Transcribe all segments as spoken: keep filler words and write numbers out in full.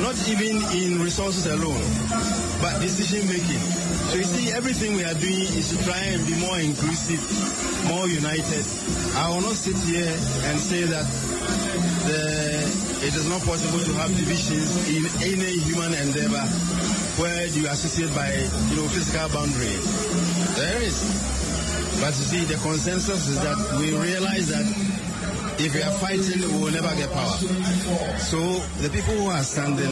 not even in resources alone, but decision making. So you see, everything we are doing is to try and be more inclusive, more united. I will not sit here and say that the, it is not possible to have divisions in any human endeavor where you associate by, you know, physical boundary. There is. But you see, the consensus is that we realize that if we are fighting, we will never get power. So the people who are standing,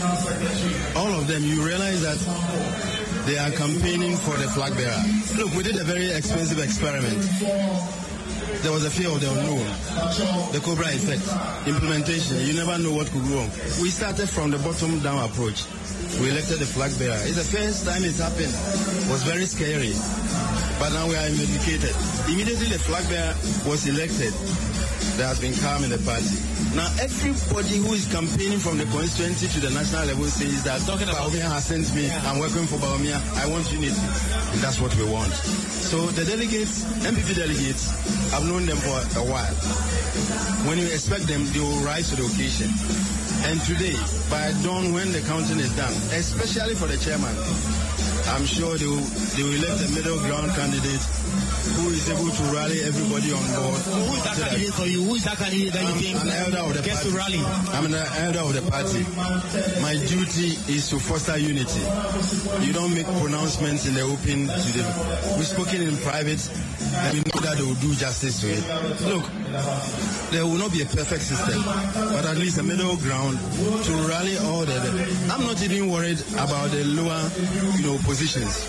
all of them, you realize that they are campaigning for the flag bearer. Look, we did a very expensive experiment. There was a fear of the unknown, the Cobra effect, implementation. You never know what could go wrong. We started from the bottom down approach. We elected the flag bearer. It's the first time it happened. It was very scary. But now we are vindicated. Immediately the flag bearer was elected, there has been calm in the party. Now everybody who is campaigning from the constituency to the national level says that Bawumia has sent me, yeah. I'm working for Bawumia, I want unity. And that's what we want. So the delegates, M P P delegates, I've known them for a while. When you expect them, they will rise to the occasion. And today, by dawn when the counting is done, especially for the chairman, I'm sure they will, they will elect a middle ground candidate who is able to rally everybody on board. So who is that so candidate for you? Who is that candidate that you think an elder of the gets party. to rally? I'm an elder of the party. My duty is to foster unity. You don't make pronouncements in the open. To the, we've spoken in private, and we know that they will do justice to it. Look, there will not be a perfect system, but at least a middle ground to rally all the. the I'm not even worried about the lower, you know, positions.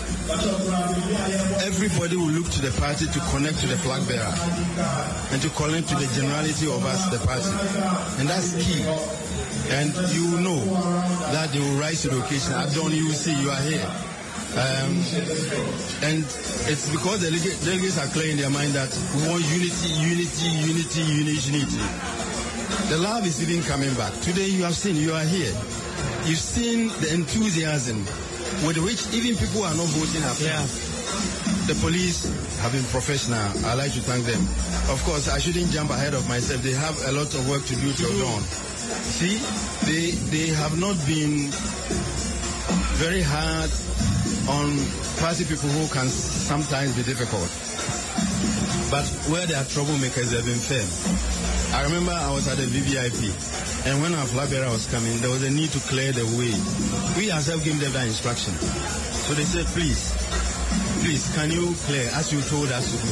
Everybody will look to the party to connect to the flag bearer and to connect to the generality of us, the party. And that's key. And you know that they will rise to the occasion. At dawn, you will see you are here. Um, and it's because the delegates are clear in their mind that we want unity, unity, unity, unity, unity. The love is even coming back. Today you have seen, you are here. You've seen the enthusiasm with which even people who are not voting have. Yeah. The police have been professional. I'd like to thank them. Of course, I shouldn't jump ahead of myself. They have a lot of work to do till dawn. See, they they have not been very hard on party people who can sometimes be difficult. But where there are troublemakers, they have been firm. I remember I was at the V V I P, and when our flag bearer was coming, there was a need to clear the way. We ourselves gave them that instruction. So they said, please, please, can you clear as you told us to do?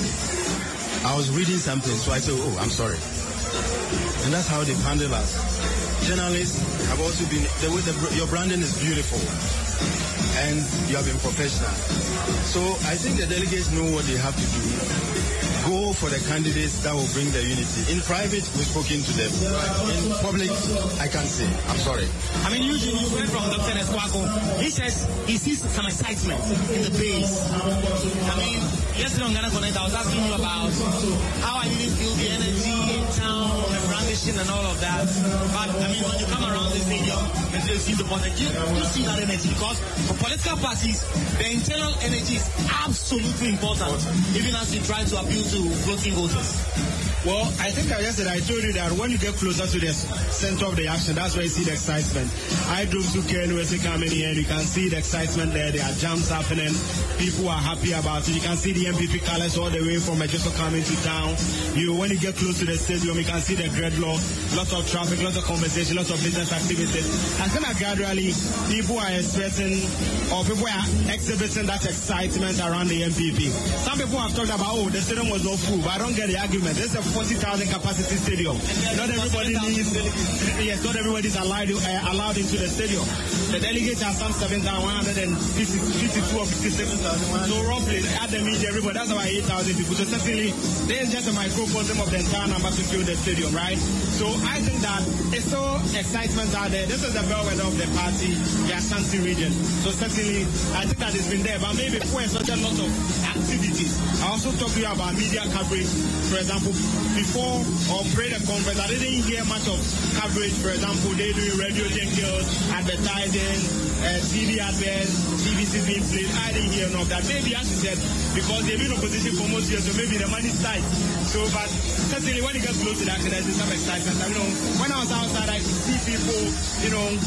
I was reading something, so I said, oh, I'm sorry. And that's how they handle us. Journalists have also been, the way the, your branding is beautiful. And you have been professional. So I think the delegates know what they have to do. Go for the candidates that will bring the unity. In private, we've spoken to them. In public, I can't say. I'm sorry. I mean, usually you heard from Doctor Nesquako. He says he sees some excitement in the base. I mean, yesterday on Ghana Connect, I was asking you about how I didn't feel the energy in town, the brandishing and all of that. But, I mean, when you come around the stadium and you see the politics, you, you see that energy. Because for political parties, the internal energy is absolutely important, even as you try to appeal to voting voters. Well, I think I yesterday I told you that when you get closer to the center of the action, that's where you see the excitement. I drove to K N U S A coming here, and you can see the excitement there. There are jams happening. People are happy about it. You can see the M P P colors all the way from Ejiso coming to town. You, when you get close to the stadium, you can see the dreadlock, lots of traffic, lots of conversation, lots of business activities. I think that gradually people are expressing, or people are exhibiting that excitement around the M P P. Some people have talked about, oh, the stadium was not full, but I don't get the argument. This is a forty thousand capacity stadium. Not everybody needs, yes, not everybody is allowed, uh, allowed into the stadium. The delegates are some seven thousand one hundred fifty-two or fifty-six. So roughly, at the media, everybody, that's about eight thousand people. So certainly, there's just a microcosm of the entire number to fill the stadium, right? So I think that it's so excitement out there. This is the bellwether of the party, the Ashanti region. So certainly, I think that it's been there. But maybe before it's not a lot of activities. I also talked to you about media coverage, for example. Before or pre the conference, I didn't hear much of coverage. For example, they doing radio jingles, advertising, uh, T V adverts, T V C being played. I didn't hear none of that. Maybe, as you said, because they've been in opposition for most years, so maybe the money's tight. So, but certainly when it gets close to that, there's some excitement. I know when I was outside, I could see people, you know,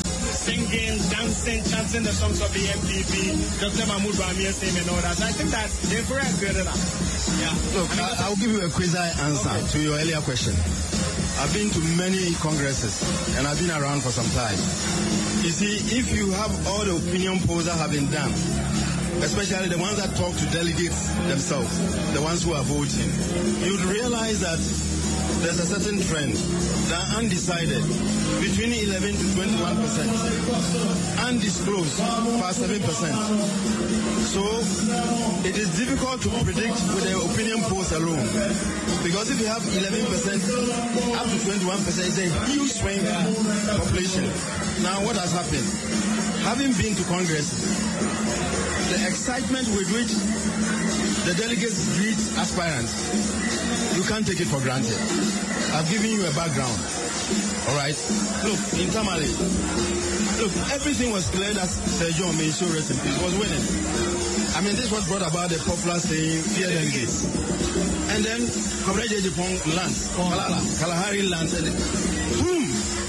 singing, dancing, chanting the songs of the M P P, Doctor Mahmoud Bamiya's name and all that. So I think that they're very good enough. Yeah. Look, I, I'll give you a quasi answer okay. to your earlier question. I've been to many congresses and I've been around for some time. You see, if you have all the opinion polls that have been done, especially the ones that talk to delegates themselves, the ones who are voting, you'd realize that there's a certain trend that undecided between eleven to twenty-one percent, undisclosed past seven percent. So it is difficult to predict with the opinion polls alone, because if you have eleven percent up to twenty-one percent, it's a huge swing population. Now what has happened? Having been to Congress, the excitement with which the delegates greet aspirants, you can't take it for granted. I've given you a background. All right? Look, in Tamale, look, everything was clear that Sir John Meisho, rest in peace, was winning. I mean, this was brought about the popular saying, fear delegates. And then, Kabreje Jepong lands, Kalala, Kalahari lands, and boom!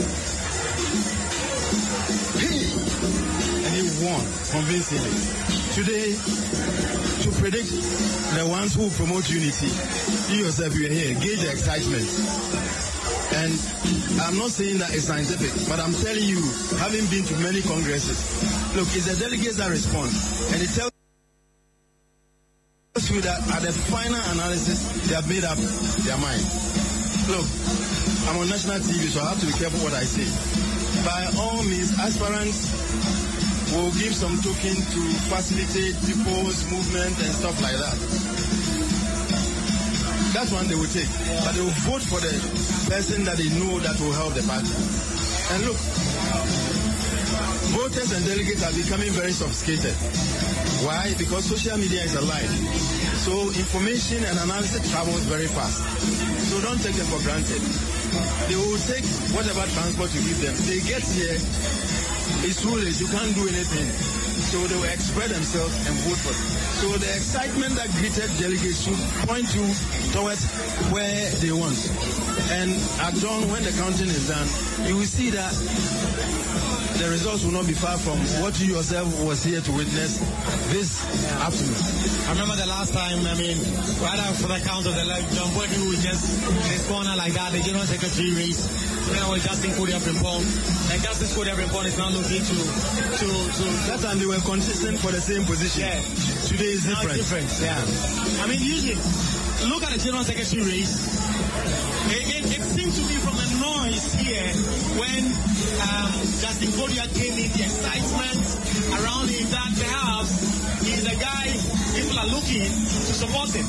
Hey! And he won convincingly. Today, to predict the ones who promote unity, you yourself, you are here, gauge the excitement. And I'm not saying that it's scientific, but I'm telling you, having been to many congresses, look, it's the delegates that respond. And it tells you that at the final analysis, they have made up their mind. Look, I'm on national T V, so I have to be careful what I say. By all means, aspirants will give some token to facilitate people's movement and stuff like that. That's one they will take. But they will vote for the person that they know that will help the party. And look, voters and delegates are becoming very sophisticated. Why? Because social media is alive. So information and analysis travels very fast. So don't take them for granted. They will take whatever transport you give them. They get here, it's foolish, you can't do anything. So they will express themselves and vote for it. So the excitement that greeted delegates should point you towards where they want. And at dawn, when the counting is done, you will see that the results will not be far from what you yourself was here to witness this afternoon. I remember the last time, I mean, right after the count of the left, John Boyd, who was just in his corner like that, the General Secretary race, then I was Justin Kodia Frimpong, and Justice Kodia Frimpong is now looking to, to, to... That time they were consistent for the same position. Yeah. Today is different. different, yeah. I mean, usually, look at the General Secretary race. It, it, it seems to be from a noise here when um, Justin Kodia came in, the excitement around him, that perhaps he's a guy people are looking to support him.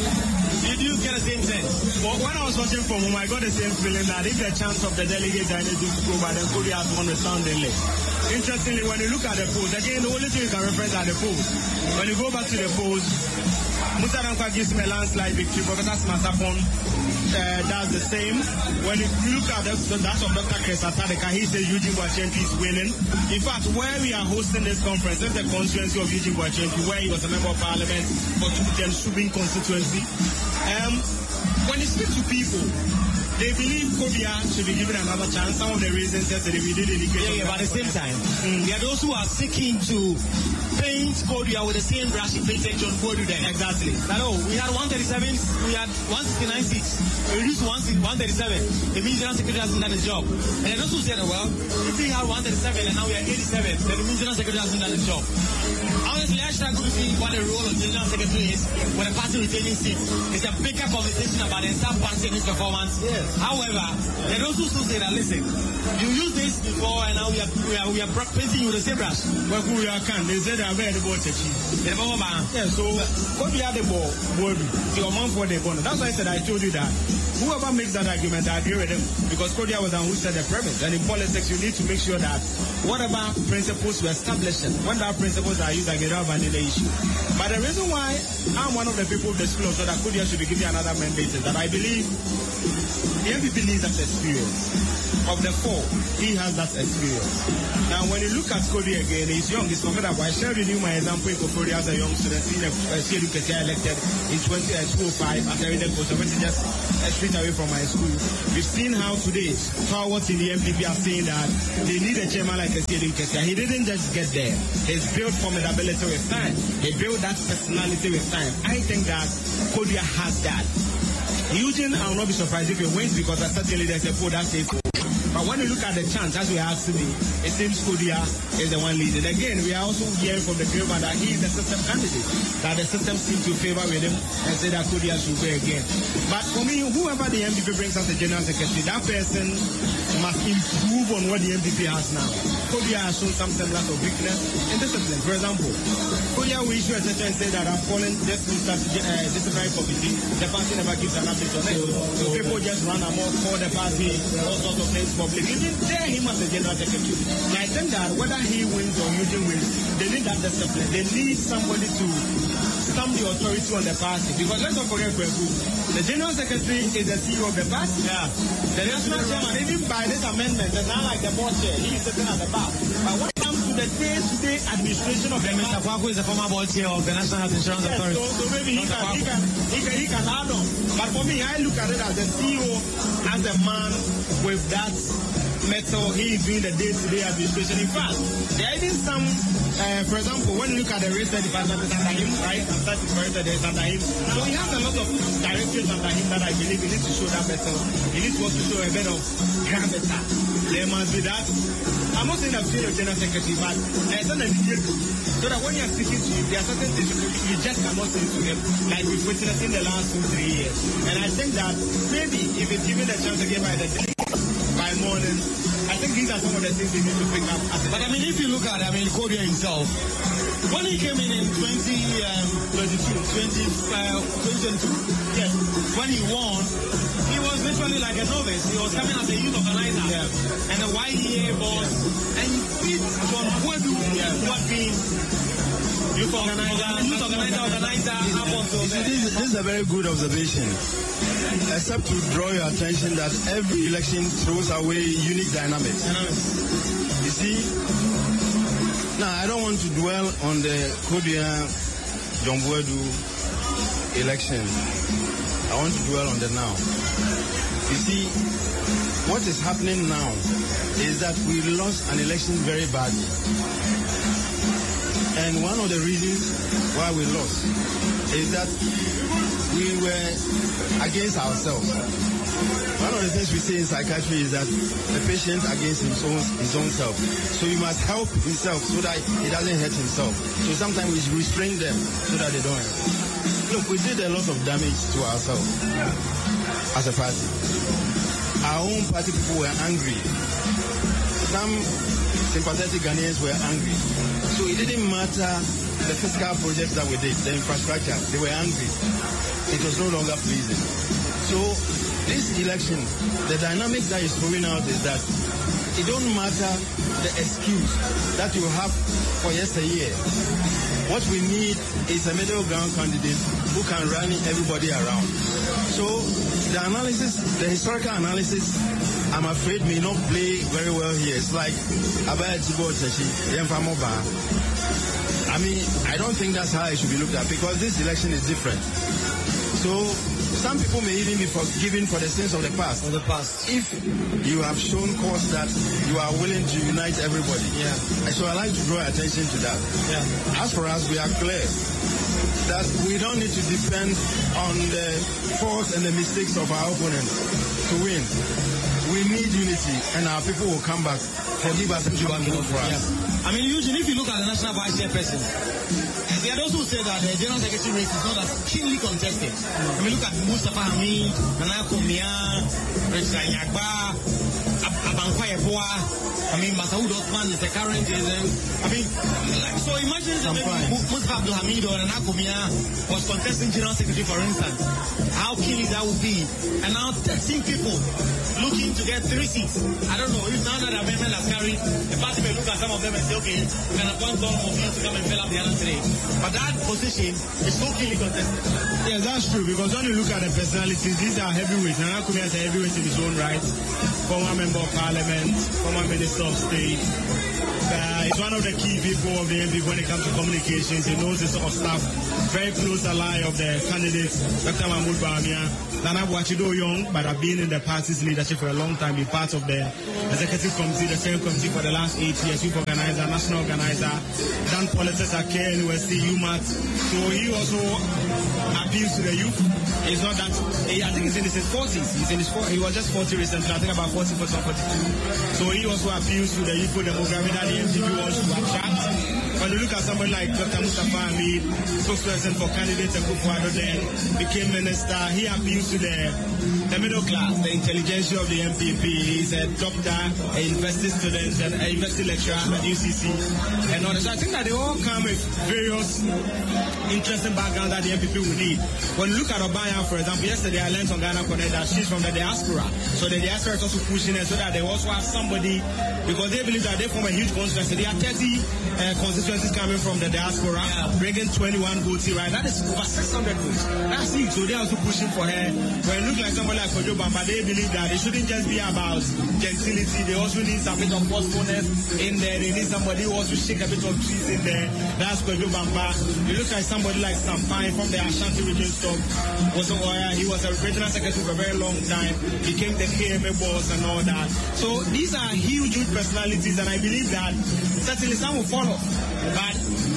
Did you get the same sense? Well, when I was watching from home, I got the same feeling that if the chance of the delegate are to go by, then Kodia has won resoundingly. Interestingly, when you look at the polls, again, the only thing you can reference are the polls. When you go back to the polls, Musa Dankwa gives him a landslide victory. Professor Smasapon uh, does the same. When you look at the, the that of Doctor Chris Asadeka, he says Eugene Boachempi is winning. In fact, where we are hosting this conference, this is the constituency of Eugene Boachempi, where he was a member of parliament for the Subin constituency. Um, when you speak to people, they believe Kodia should be given another chance. Some of the reasons that we did indicate. Yeah, yeah, but at the same time, mm. there are those who are seeking to paint Kodia with the same brush he painted John Kodu then. Exactly. That, oh, we had one thirty-seven, we had one sixty-nine seats. We reduced to one thirty-seven. The General Secretary hasn't done his job. And then those who said, well, if we had one thirty-seven and now we are eighty-seven, then the General Secretary hasn't done his job. Honestly, I struggle to see what the role of the General Secretary is when a party retaining seat. It's a bigger conversation about the entire party and its performance. Yes. However, there are those who say that, listen, you used this before and now we are we are, we are painting you with the same brush. Well, who we are can, they said they are very about to achieve. Yeah, so what we are the ball, word, your mom for the bonus. That's why I said I told you that. Whoever makes that argument, I agree with them. Because Kodia was the one who said the premise. And in politics, you need to make sure that whatever principles you establish, when that principles are used, I get out vanilla issue. But the reason why I'm one of the people of the school of thought that Kodia should be given another mandate is that I believe the M P P needs that experience. of the four, he has that experience. Now, when you look at Cody again, he's young, he's formidable. I shared with you my example in Koforidua as a young student, being a Siedu Ketia elected in two thousand five after reading conservative just a street away from my school. We've seen how today, forwards in the M P P are saying that they need a chairman like a Siedu Ketia. He didn't just get there. He's built formidability with time. He built that personality with time. I think that Kodia has that. Eugene, I will not be surprised if he wins because I certainly there's a poll that says. But when you look at the chance, as we asked me, it seems Kodia is the one leading. Again, we are also hearing from the Greba that he is the system candidate, that the system seems to favor with him and say that Kodia should go again. But for me, whoever the M D P brings as the general secretary, that person must improve on what the M D P has now. Kodia has shown some semblance of weakness in discipline. For example, Kodia will issue a session and say that I've fallen just to start uh, disciplinary committee. The party never gives an update on it. So people just run amok for the party, all sorts of things. You didn't dare him as the general secretary. So I think that whether he wins or Eugene wins, they need that discipline. They need somebody to stamp the authority on the party. Because let's not forget Kweku. The general secretary is the C E O of the party. Yeah. The national chairman, even by this amendment, is not like the board chair. He is sitting at the back. But when it comes to the day-to-day administration of the Mister Kwaku is the former board chair of the National Health Insurance yes, Authority. So, so maybe he can, he, can, he, can, he can add on. But for me, I look at it as the C E O, as a man with that metal, he is doing the day-to-day administration. In fact, there are even some, uh, for example, when you look at the race department, it's under him, right? I'm starting to correct it's under him. So he has a lot of directors under him that I believe he needs to show that metal. He needs to also show a bit of gravitas. There must be that. I'm not saying I'm saying your general secretary, but there's an idea so that when you're speaking to him, there are certain things you just cannot say to him, like we've witnessed in the last two, three years. And I think that maybe if it's given a chance again by the day, by morning, I think these are some of the things they need to pick up. But I mean, if you look at, I mean, Kodia himself, when he came in in twenty twenty-two, twenty twenty-two, yes, when he won, he was literally like a novice. He was coming as a youth organizer, yeah. And a Y E A boss, and he beat John Kwedu, yeah. who had been youth organizer, youth organizer, organizer, up until this, this is a very good observation. Except to draw your attention that every election throws away unique dynamics. You see, now I don't want to dwell on the Kodia John Kwedu election. I want to dwell on the now. You see, what is happening now is that we lost an election very badly. And one of the reasons why we lost is that we were against ourselves. One of the things we say in psychiatry is that the patient against his own, his own self. So he must help himself so that he doesn't hurt himself. So sometimes we restrain them so that they don't hurt. Look, we did a lot of damage to ourselves as a party. Our own party people were angry. Some sympathetic Ghanaians were angry. So it didn't matter the fiscal projects that we did, the infrastructure, they were angry. It was no longer pleasing. So this election, the dynamic that is throwing out is that it don't matter the excuse that you have for yesteryear. What we need is a middle ground candidate who can rally everybody around. So the analysis, the historical analysis, I'm afraid may not play very well here. It's like Abaya Tibo Chechi, Yemfamoba. I mean, I don't think that's how it should be looked at because this election is different. So some people may even be forgiven for the sins of the past. Of the past. If you have shown cause that you are willing to unite everybody. Yeah. So I like to draw attention to that. Yeah. As for us, we are clear that we don't need to depend on the faults and the mistakes of our opponents to win. We need unity, and our people will come back, forgive us, and come back for us. Yeah. I mean, usually, if you look at the national vice chairperson, there are those who say that the general secretary race is not as keenly contested. I mean, look at Mustafa Hamid, Nana Komia, Richard Nyagba, Abankwa Yeboah. I mean, Masaoud Osman is the current president. I mean, like, so imagine that maybe Mustafa Abdul Hamid or Nana Komia was contesting general secretary, for instance. How keen that would be. And now thirteen people looking to get three seats. I don't know if now that the amendment has carried, the party may look at some of them and say, okay, we can appoint Don Mofin to come and fill up the other three. But that position is so keenly contested. Yes, that's true, because when you look at the personalities, these are heavyweights. Nana Akufo-Addo is a heavyweight in his own right. Former member of parliament, former minister of state. Uh, he's one of the key people of the M P when it comes to communications. He knows the sort of stuff. Very close ally of the candidates, Doctor Mahmoud Bawumia. Nana Buachido Young, but have been in the party's leadership for a long time, been part of the executive committee, the steering committee for the last eight years, youth organizer, national organizer, done politics at K N U S T, U M A T. So he also appeals to the youth. It's not that, I think he's in his forties. He's in his forties. He was just forty recently, I think about forty, forty-two. So he also appeals to the youth demographic that the M P P wants to attract. When you look at somebody like Doctor Mustafa Hamid, spokesperson for candidate Akufo-Addo then, became minister, he appeals to the, the middle class, the intelligentsia of the M P P. He's a doctor, a university student, and a university lecturer at U C C, and all that. So I think that they all come with various interesting backgrounds that the M P P will need. When you look at Obaya, for example, yesterday I learned on Ghana Connect that she's from the diaspora. So the diaspora is also pushing it so that they also have somebody, because they believe that they form a huge constituency. There are thirty uh, constituencies coming from the diaspora, yeah. bringing twenty-one votes here, right? That is over six hundred votes. That's it. So they're also pushing for her. When you look like somebody like Kojo Bamba, they believe that it shouldn't just be about gentility. They also need some bit of forcefulness in there. They need somebody who wants to shake a bit of trees in there. That's Kojo Bamba. You look at somebody like Sam Pine from the Ashanti region stock. Also, uh, he was a regional secretary for a very long time. Became the K M A boss and all that. So these are huge, huge personalities, and I believe that certainly some will follow. But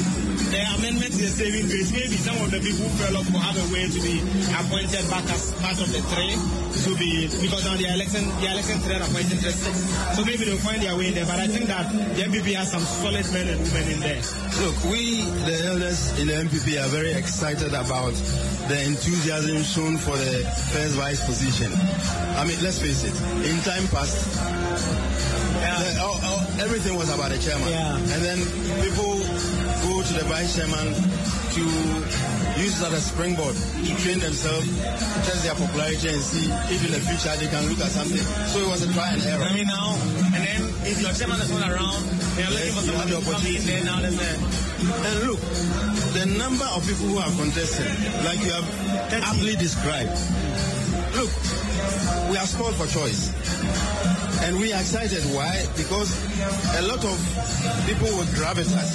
the amendment is a saving grace. Maybe some of the people who fell off will have a way to be appointed back as part of the three, to be, because now the election, the election three are appointed just six. So maybe they'll find their way in there. But I think that the M P P has some solid men and women in there. Look, we, the elders in the M P P, are very excited about the enthusiasm shown for the first vice position. I mean, let's face it, in time past, yeah. the, oh, oh, everything was about the chairman. Yeah. And then people go to the vice chairman to use it as a springboard to train themselves, test their popularity, and see if in the future they can look at something. So it was a try and error. I mean, now, and then if your chairman is not around, they are looking yes, for somebody to come in there now. There's a... And look, the number of people who are contested, like you have aptly described, look, we are spoiled for choice. And we are excited. Why? Because a lot of people with gravitas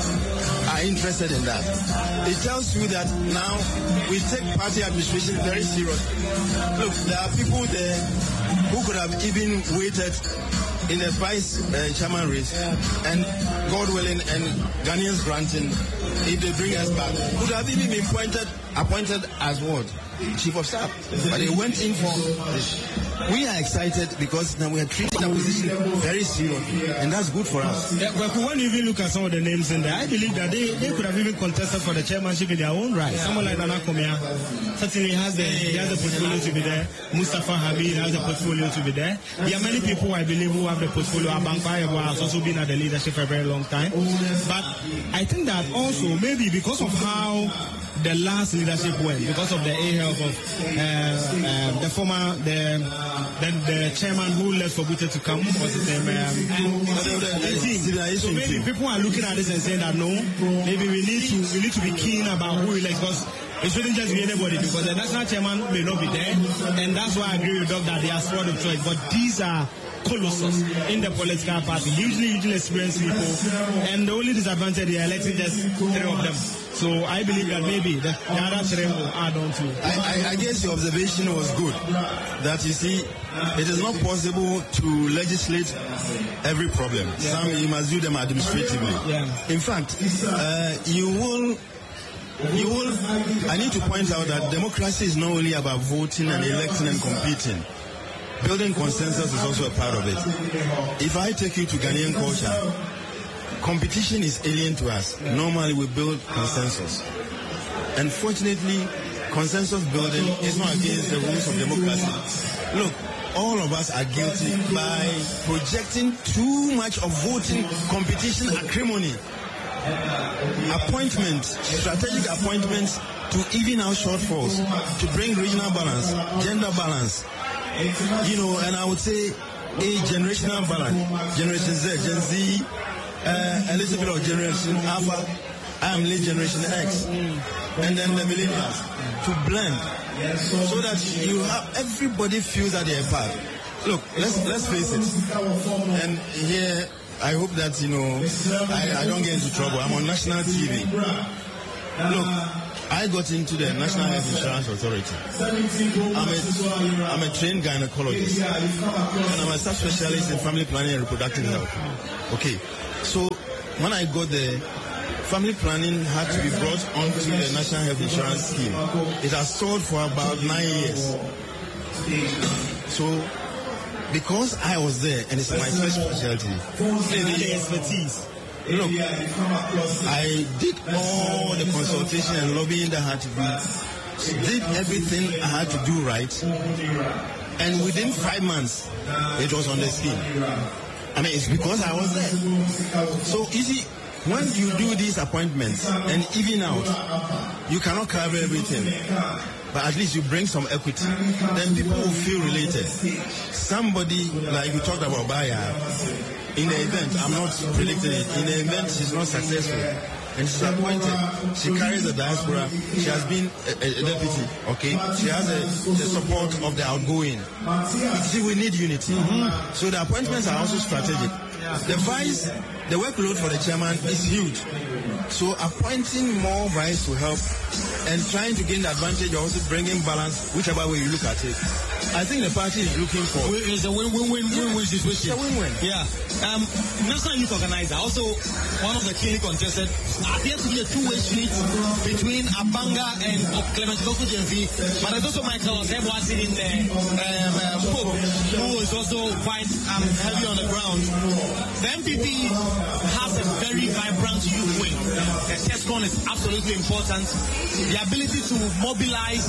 are interested in that. It tells you that now we take party administration very seriously. Look, there are people there who could have even waited in the vice uh, chairman race, yeah. and God willing, and Ghanaians granting, if they bring us back, could have even been appointed, appointed as what? Chief of staff. But they went in for this. We are excited because now we are treating our position very seriously, and that's good for us. Yeah, but when you even look at some of the names in there, I believe that they, they could have even contested for the chairmanship in their own right. Yeah. Someone like Nana Komia certainly has the, he has the portfolio to be there. Mustafa Hamid has the portfolio to be there. There are many people, I believe, who have the portfolio. Abankwai has also been at the leadership for a very long time. But I think that also maybe because of how the last leadership went, because of the ill health of uh, uh, the former the then the chairman who left for Bute to come, was his name? Um, so maybe people are looking at this and saying that no, maybe we need to we need to be keen about who we elect, because it shouldn't just be anybody, because the national chairman may not be there, and that's why I agree with Doug that they are sword of choice. But these are colossus in the political party, usually usually experienced people, and the only disadvantage they are electing just three of them. So I believe that maybe the, the other three will add on to. I, I, I guess your observation was good. That you see, it is not possible to legislate every problem. Yeah. Some you must do them administratively. Yeah. In fact, uh, you will. You will. I need to point out that democracy is not only about voting and electing and competing. Building consensus is also a part of it. If I take you to Ghanaian culture, competition is alien to us. Normally we build consensus. Unfortunately, consensus building is not against the rules of democracy. Look, all of us are guilty by projecting too much of voting, competition, acrimony. Appointments, strategic appointments to even out shortfalls, to bring regional balance, gender balance, you know, and I would say a generational balance, Generation Z, Gen Z, uh, a little bit of generation Alpha. I am late generation X. And then the millennials. To blend. So that you have, everybody feels that they're part. Look, let's let's face it. And here, I hope that, you know, I, I don't get into trouble. I'm on national T V. Look, I got into the National Health Insurance Authority. I'm a, I'm a trained gynecologist. And I'm a subspecialist in family planning and reproductive health. Okay, so when I got there, family planning had to be brought onto the National Health Insurance Scheme. It has stalled for about nine years. So, because I was there and it's my first specialty, the expertise. Look, I did all the consultation and lobbying that had to be, did everything I had to do right, and within five months, it was on the scheme. I mean, it's because I was there. So, you see, when you do these appointments and even out, you cannot cover everything, but at least you bring some equity. Then people will feel related. Somebody, like you talked about Baya, in the event, I'm not predicting it, in the event she's not successful and she's appointed, she carries the diaspora, she has been a, a deputy, okay? She has a, the support of the outgoing. See, we need unity. Mm-hmm. So the appointments are also strategic. The vice, the workload for the chairman is huge. So appointing more vice to help and trying to gain the advantage, also bringing balance, whichever way you look at it. I think the party is looking for. It's a win-win-win-win situation. It's a win-win. Yeah. Um, National Youth Organizer, also one of the clearly contested, appears to be a two-way street between Abanga and Clement Kofu G M V, but there's also Michael Osebo sitting there, um, uh, Pope, who is also quite um, heavy on the ground. The M P P has a very vibrant youth wing. The TESCON is absolutely important. The ability to mobilize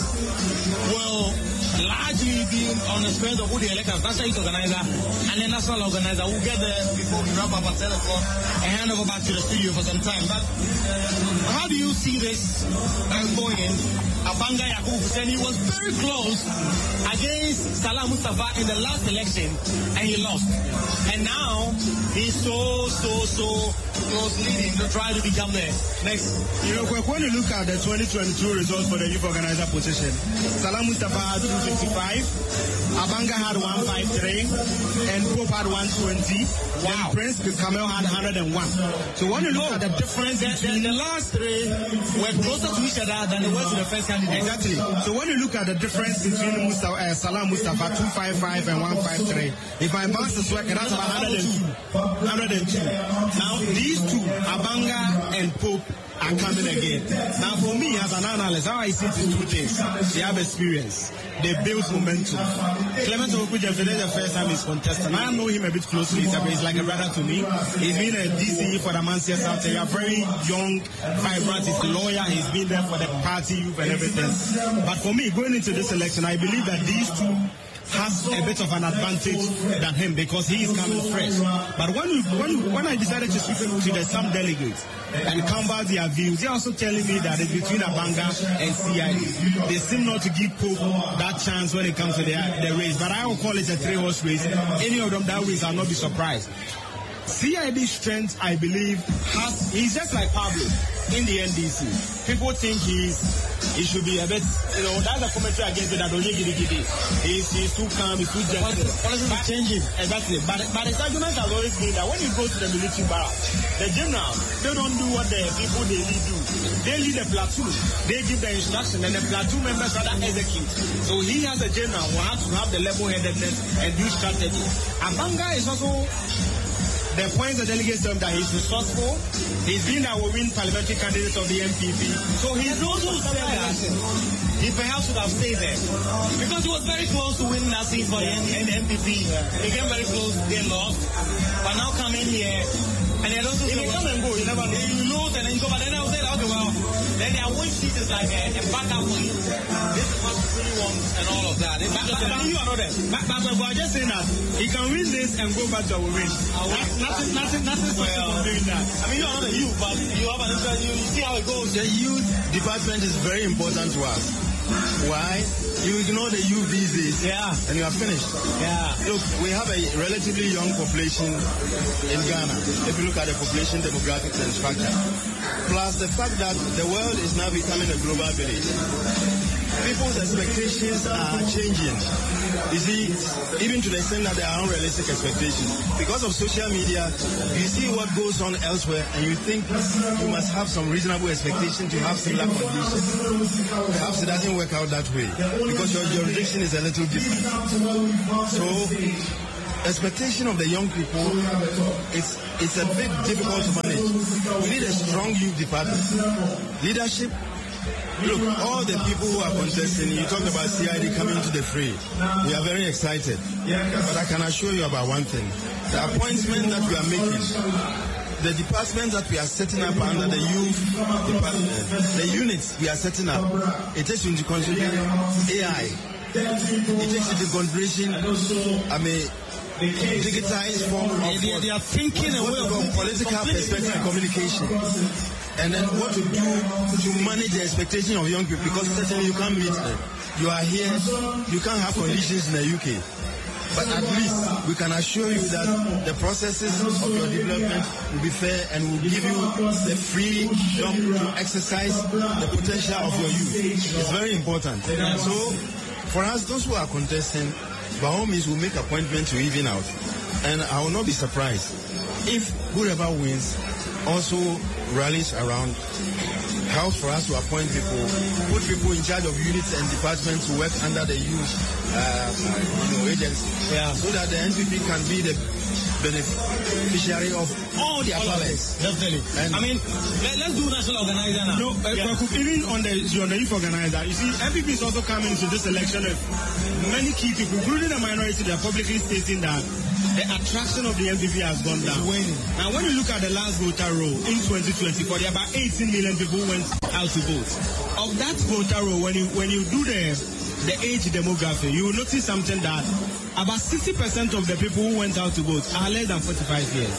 will largely be on the strength of who the electors, National Youth Organizer and the National Organizer. We'll get there before we wrap up at ten o'clock and hand over back to the studio for some time. But how do you see this going in? Abanga Yakubu said he was very close against Salah Mustafa in the last election and he lost. And now he's so, so, so close leading to try to become there. Next. You know, when you look at the twenty twenty-two results for the youth organizer position, Salah Mustafa had two fifty-five, Abanga had one fifty-three, and Pope had one twenty. Wow. And Prince Kamel had one hundred one. So when you look oh, at the difference the, between the, the last three were closer to each other than they were to the first candidate. Exactly. So when you look at the difference between Mustafa, uh, Salah Mustafa two fifty-five and one fifty-three, if my math is working, that's about one hundred two. one hundred two. Now these two, Abanga and Pope, are coming again. Now for me as an analyst, how I see these two things, they have experience. They build momentum. Clement Okuja, for the first time he's contesting. I know him a bit closely. He's like a brother to me. He's been a D C E for the Mancia South. He's a very young, vibrant. He's a lawyer. He's been there for the party youth and everything. But for me, going into this election, I believe that these two has a bit of an advantage than him because he is coming fresh. But when we, when when I decided to speak to the some delegates and canvass their views, they're also telling me that it's between Abanga and C I D. They seem not to give Pope that chance when it comes to the, the race. But I will call it a three-horse race. Any of them that wins, I'll not be surprised. C I D's strength, I believe, has he's just like Pablo in the N D C. People think he's he should be a bit, you know, that's a commentary against it that don't giddy giddy. He's he's too calm, he's too gentle. Policy is changing. Exactly. But but his argument has always been that when you go to the military barracks, the general, they don't do what the people they lead do. They lead a platoon. They give the instruction and the platoon members rather execute. So he has a general who has to have the level-headedness and do strategy. Abanga is also the points the delegates tell him that he's resourceful. He's been our win parliamentary candidate of the M P P. So he's also said that he perhaps should have stayed there because he was very close to winning that seat for the M P P. He came very close, they lost. But now coming here, and they also say, come and go, you never know. You lose and then you go, but then I'll say, okay, well, then their win seat is like a, a backup win. This is what we really want and all of that. It's but, but, but you are not there. But, but, but I'm just saying that he can win this and go back to our win. Nothing, nothing, nothing well, from doing that. I mean, you are not a youth, but you have an interest. You see how it goes. The youth department is very important to us. Why? You ignore the youth these days, Yeah. and you are finished. Yeah. Look, we have a relatively young population in Ghana. If you look at the population demographics and structure, plus the fact that the world is now becoming a global village, people's expectations are changing. You see, even to the extent that there are unrealistic expectations. Because of social media, you see what goes on elsewhere, and you think you must have some reasonable expectation to have similar conditions. Perhaps it doesn't work out that way, because your jurisdiction is a little different. So, expectation of the young people, it's it's a bit difficult to manage. We need a strong youth department. Leadership. Look, all the people who are contesting, you talked about C I D coming to the fray. We are very excited. But I can assure you about one thing. The appointment that we are making, the departments that we are setting up under the youth department, the units we are setting up, it takes into consideration A I. It takes into consideration, I mean, digitized form of They, they are thinking what away we call political perspective and communication. And then what to do to manage the expectation of young people, because certainly you can't meet them. You are here, you can't have conditions in the U K. But at least we can assure you that the processes of your development will be fair and will give you the freedom to exercise the potential of your youth. It's very important. And so, for us, those who are contesting, by all means, we'll make appointments to even out. And I will not be surprised if whoever wins also rallies around, helps for us to appoint people, put people in charge of units and departments to work under the youth uh, you know, agency, Yeah. so that the N P P can be the beneficiary of all their powers. Definitely. And I mean, let, let's do national organizer now. No, uh, Yeah. Kwaku, even on the on the youth organizer, you see, N P P is also coming into this election with many key people, including the minority, that are publicly stating that the attraction of the N P P has gone down. And when you look at the last voter roll in twenty twenty-four, there are about eighteen million people who went out to vote. Of that voter roll, when you when you do the the age demography, you will notice something that about sixty percent of the people who went out to vote are less than forty-five years.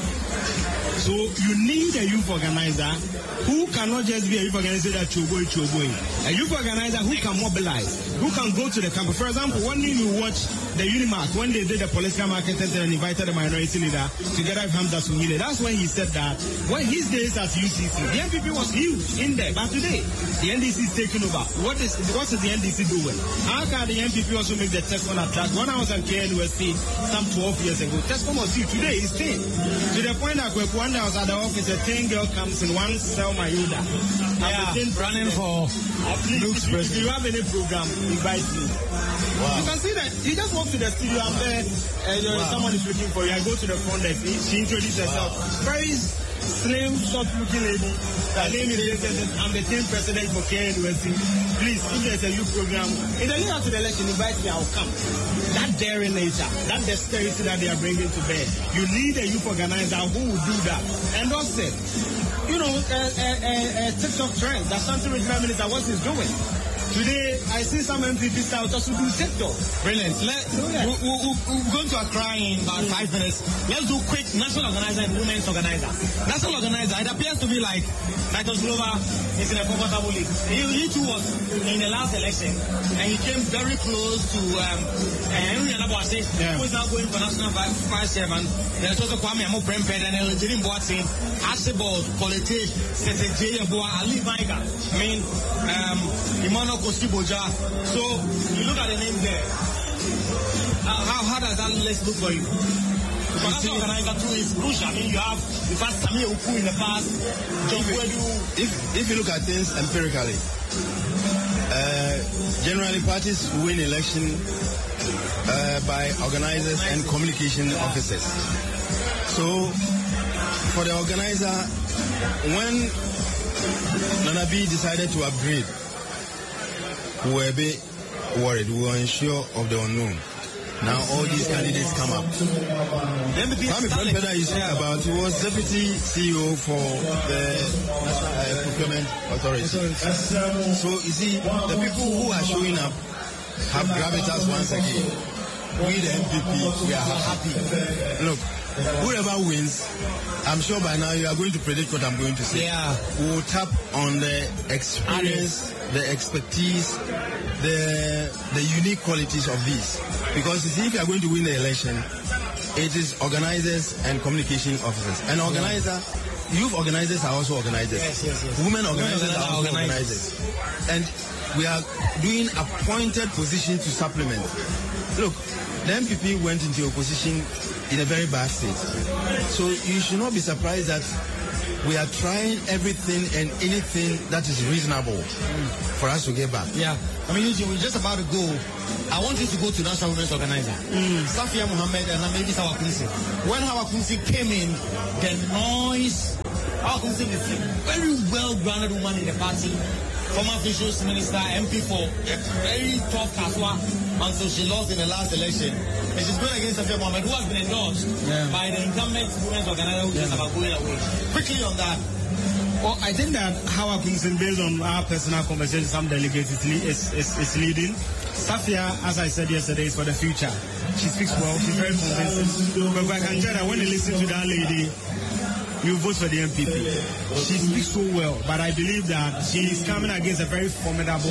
So you need a youth organizer who cannot just be a youth organizer that choboy choboy. A youth organizer who can mobilize, who can go to the campus. For example, one day you watch the Unimark when they did the political market center and invited the minority leader together with Hamza Sungile. That's when he said that when his days at U C C, the N P P was huge in there, but today the N D C is taking over. What is what is the N D C doing? How can the N P P also make the Tescom attract? When I was at K N U S T some twelve years ago, Tescom was huge. Today it's ten. To the point that when I was at the office, a ten girl comes in one Selma Yuda. Yeah, running for Luke's president. If you have any program, invite me. Wow. You can see that you just walk to the studio and there, uh, you know, Wow. someone is looking for you. I go to the front desk. She introduced herself. Wow. Very slim, short-looking lady. Her name is Elizabeth. I'm the team president for K N U S T. Please, if there's a youth program, in the lead up to the election, invite me. I'll come. That daring nature, that dexterity that they are bringing to bear. You need a youth organizer who will do that. And also, you know, a, a, a, a TikTok trend that something with Prime Minister what he's doing. Today, I see some M P P start also do TikTok. Brilliant. Let, Oh, yeah. we, we, we, we're going to Accra in about five minutes. Let's do quick national organizer and women's organizer. National organizer, it appears to be like Titus Glover is in a comfortable league. He, he too was in the last election and he came very close to um, Henry Anabuase, Yeah. who is now going for national vice vice chairman. There's also Kwame Amo Prempeh and Elgin Boateng, Archibald, Colette, Sese J. Yeboah, Ali Maiga. I mean, um, Emmanuel Koski Boja. So you look at the name there. How, how, how does that list look for you? Because national organizer too is crucial. I mean, you have the past Samir Uku in the past, John Kwedu. If, if you look at things empirically, uh, generally parties win election uh, by organizers and communication officers. So, for the organizer, when Nana B decided to upgrade, we were a bit worried. We were unsure of the unknown. Now all these candidates come up. Kwame Prempeh you spoke about, he was deputy C E O for the National uh, Procurement Authority. So you see, the people who are showing up have gravitas once again. We the M P P, we are happy. Look, whoever wins, I'm sure by now you are going to predict what I'm going to say. Yeah. We'll tap on the experience, the expertise, the the unique qualities of these. Because you see, if you are going to win the election, it is organizers and communication officers. And organizer, youth organizers are also organizers. Yes, yes, yes. Women organizers Women are also organizers. And we are doing appointed position to supplement. Look, the M P P went into opposition in a very bad state. So you should not be surprised that we are trying everything and anything that is reasonable mm. for us to get back. Yeah. I mean, Eugene, we're just about to go. I want you to go to National Women's Organizer. Mm. Safia Mohammed and maybe Hawa Kunsi. When Hawa Kunsi came in, the noise, Hawa Kunsi is a very well-grounded woman in the party. Former Fisheries Minister, M P for a very tough Kaswa until she lost in the last election. And she's going against Safia Mohammed, who has been endorsed yeah. by the incumbent women's organizer who yeah. is about going away. Quickly on that. Well, I think that Hawa Kunsin, based on our personal conversations, some delegates is, is, is leading. Safia, as I said yesterday, is for the future. She speaks well, she's very convincing. But I can tell that when you listen to that lady, you vote for the M P P. She speaks so well, but I believe that she is coming against a very formidable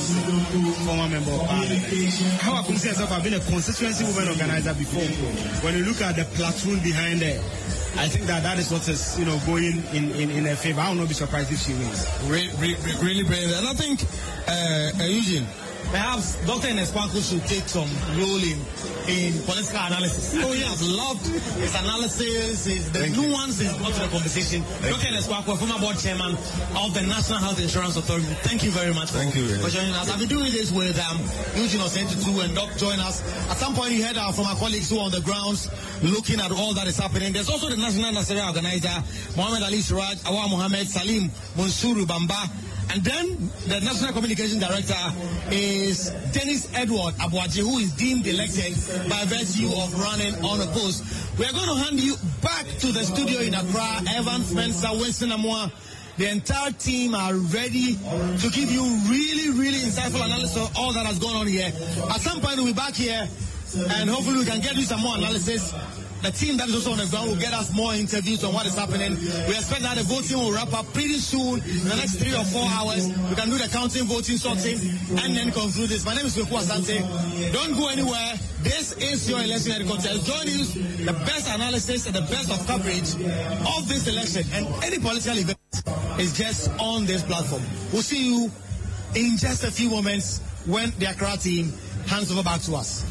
former member of parliament. Hawa Kunsi herself has been a constituency women organizer before. When you look at the platoon behind her, I think that that is what is, you know, going in, in, in her favor. I will not be surprised if she wins. Really, really, really brilliant. And I think, uh, uh, Eugene, perhaps Doctor Nesquanko should take some role in, in political analysis. Oh, he has loved his analysis, his the Thank nuance he's brought to the conversation. Doctor Nesquanko, former board chairman of the National Health Insurance Authority. Thank you very much for, Thank you, for joining us. I've been doing this with um, Eugene Osentutu and Doc join us. At some point, you heard uh, from our colleagues who are on the grounds looking at all that is happening. There's also the National Nasseria organizer, Mohammed Ali Siraj, Awa Mohammed, Salim Munsuru Bamba. And then the National Communication Director is Dennis Edward Abuaji, who is deemed elected by virtue of running on a post. We are going to hand you back to the studio in Accra. Evan Spencer, Winston Amwa, the entire team are ready to give you really, really insightful analysis of all that has gone on here. At some point, we'll be back here, and hopefully we can get you some more analysis. The team that is also on the ground will get us more interviews on what is happening. We expect that the voting will wrap up pretty soon. In the next three or four hours, we can do the counting, voting, sorting, and then conclude this. My name is Weku Asante. Don't go anywhere. This is your election headquarters. Join us, the best analysis and the best of coverage of this election. And any political event is just on this platform. We'll see you in just a few moments when the Accra team hands over back to us.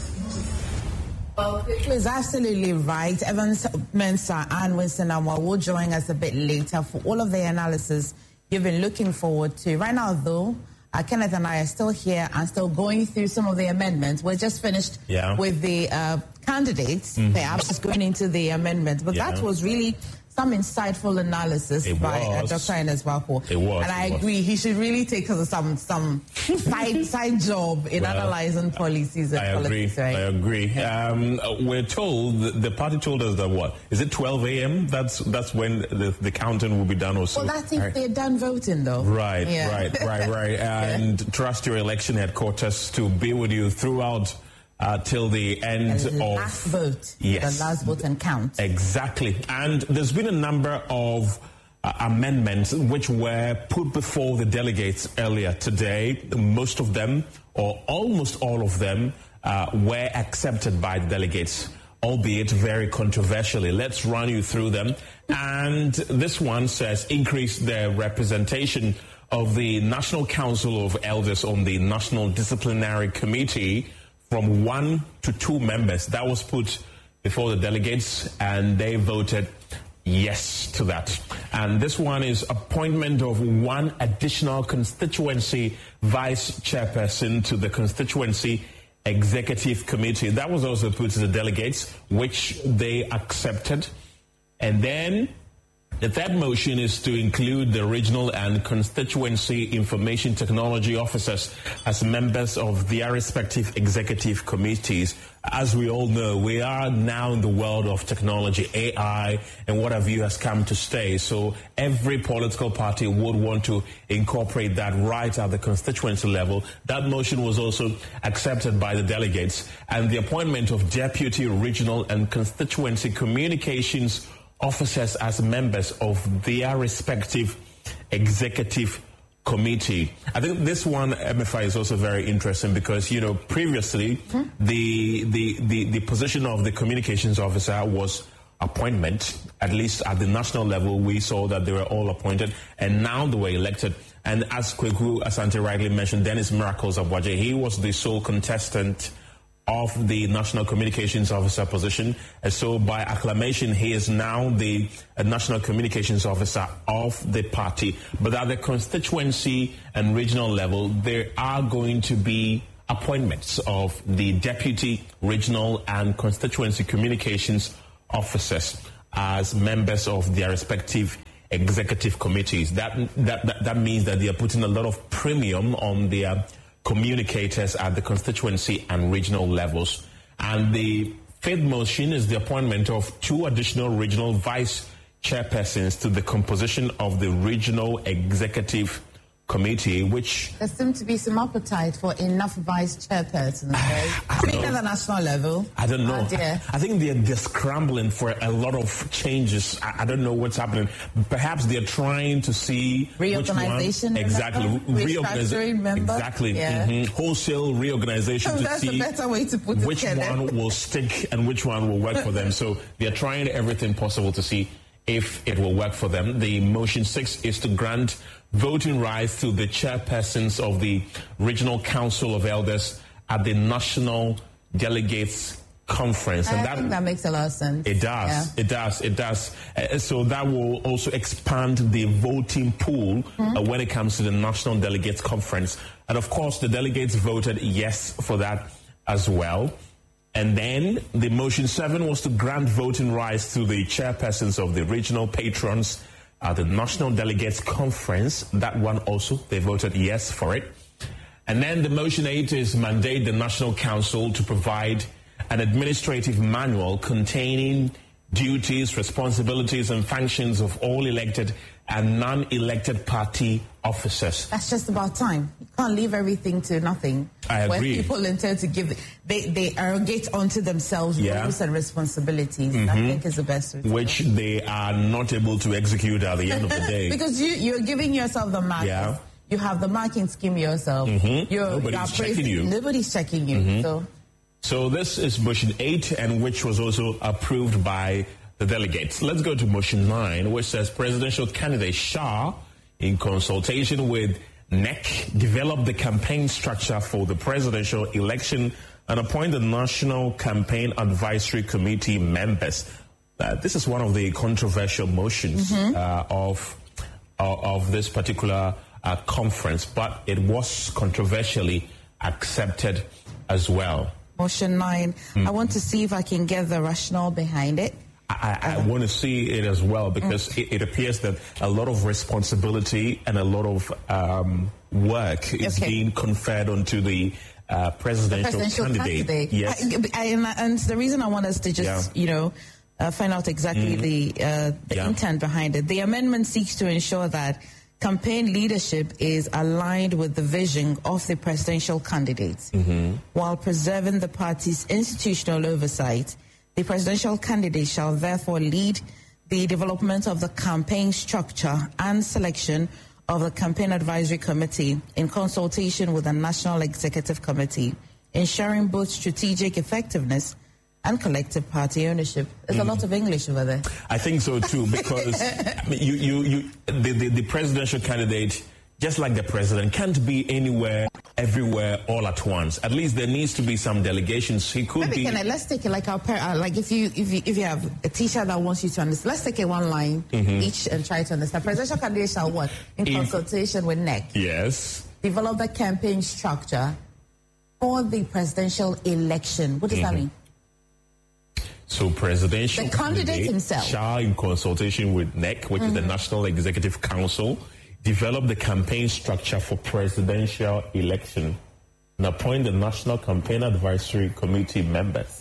Well, it was absolutely right. Evans Mensah and Winston Amwa will join us a bit later for all of the analysis you've been looking forward to. Right now, though, uh, Kenneth and I are still here and still going through some of the amendments. We're just finished yeah. with the uh, candidates, mm-hmm. perhaps just going into the amendments. But yeah. that was really some insightful analysis it by uh, was. Doctor Ines Wako. It was. And I it agree, was. he should really take some some side side job in well, analyzing policies and I politics. Agree, right? I agree. Um, we're told, the party told us that what? Is it twelve a.m.? That's that's when the, the counting will be done or so. Well, that's if right. they're done voting, though. Right, yeah. right, right, right. And yeah. trust your election headquarters to be with you throughout Uh, till the end and the of last vote, yes, the last vote and count. Exactly, and there's been a number of uh, amendments which were put before the delegates earlier today. Most of them, or almost all of them, uh, were accepted by the delegates, albeit very controversially. Let's run you through them. And this one says increase the representation of the National Council of Elders on the National Disciplinary Committee from one to two members. That was put before the delegates, and they voted yes to that. And this one is appointment of one additional constituency vice chairperson to the constituency executive committee. That was also put to the delegates, which they accepted. And then The third motion is to include the regional and constituency information technology officers as members of their respective executive committees. As we all know, we are now in the world of technology, A I, and what have you has come to stay. So every political party would want to incorporate that right at the constituency level. That motion was also accepted by the delegates, and the appointment of deputy regional and constituency communications officers as members of their respective executive committee. I think this one, M F I, is also very interesting because, you know, previously mm-hmm. the, the, the, the position of the communications officer was appointment. At least at the national level, we saw that they were all appointed, and now they were elected. And as Kweku Asante rightly mentioned, Dennis Miracles Abwaje, he was the sole contestant of the National Communications Officer position. And so by acclamation, he is now the uh, National Communications Officer of the party. But at the constituency and regional level, there are going to be appointments of the deputy regional and constituency communications officers as members of their respective executive committees. That, that, that, that means that they are putting a lot of premium on their communicators at the constituency and regional levels. And the fifth motion is the appointment of two additional regional vice chairpersons to the composition of the regional executive committee, which... There seems to be some appetite for enough vice chairpersons, right? Speaking at the national level. I don't know. Oh, dear. I think they're, they're scrambling for a lot of changes. I, I don't know what's happening. Perhaps they're trying to see... Reorganization. Which one, exactly. Reorganization. Exactly. Yeah. Mm-hmm. Wholesale reorganization oh, to that's see a better way to put it, which Kenneth. one will stick and which one will work for them. So they're trying everything possible to see if it will work for them. The motion six is to grant voting rights to the chairpersons of the Regional Council of Elders at the National Delegates Conference. And I that, think that makes a lot of sense. It does. Yeah. It does. It does. Uh, so that will also expand the voting pool mm-hmm. uh, when it comes to the National Delegates Conference. And of course, the delegates voted yes for that as well. And then the motion seven was to grant voting rights to the chairpersons of the regional patrons at the National Delegates Conference. That one also, they voted yes for it. And then the motion eight is mandate the National Council to provide an administrative manual containing duties, responsibilities, and functions of all elected and non-elected party officers. That's just about time. You can't leave everything to nothing. I agree. When people intend to give, they, they arrogate onto themselves yeah. roles and responsibilities. Mm-hmm. I think is the best way to Which go. they are not able to execute at the end of the day. Because you, you're giving yourself the mark. Yeah. You have the marking scheme yourself. Mm-hmm. You're, Nobody's you're checking praising, you. Nobody's checking you. Mm-hmm. So. so this is motion eight, and which was also approved by the delegates. Let's go to motion nine, which says presidential candidate Shah, in consultation with N E C, develop the campaign structure for the presidential election and appoint the National Campaign Advisory Committee members. Uh, this is one of the controversial motions mm-hmm. uh, of, uh, of this particular uh, conference, but it was controversially accepted as well. Motion nine. Mm-hmm. I want to see if I can get the rationale behind it. I, I want to see it as well because mm. it, it appears that a lot of responsibility and a lot of um, work is okay. being conferred onto the uh, presidential, the presidential candidate. candidate. Yes. I, I, and, and the reason I want us to just, yeah. you know, uh, find out exactly mm. the, uh, the yeah. intent behind it. The amendment seeks to ensure that campaign leadership is aligned with the vision of the presidential candidates mm-hmm. while preserving the party's institutional oversight. The presidential candidate shall therefore lead the development of the campaign structure and selection of the Campaign Advisory Committee in consultation with the National Executive Committee, ensuring both strategic effectiveness and collective party ownership. There's mm. a lot of English over there. I think so too, because I mean, you, you, you, the, the, the presidential candidate, just like the president, can't be anywhere, everywhere, all at once. At least there needs to be some delegations. He could Maybe be. Can I, let's take it like our par- like if you if you if you have a teacher that wants you to understand. Let's take it one line mm-hmm. each and try to understand. Presidential candidate shall what in if, consultation with N E C. Yes. Develop the campaign structure for the presidential election. What does mm-hmm. that mean? So presidential the candidate himself shall, in consultation with N E C, which mm-hmm. is the National Executive Council, develop the campaign structure for presidential election and appoint the National Campaign Advisory Committee members.